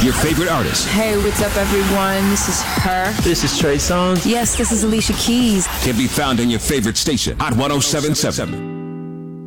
your favorite artists. Hey, what's up, everyone? This is Her. This is Trey Songz. Yes, this is Alicia Keys. Can be found on your favorite station, Hot 107.7.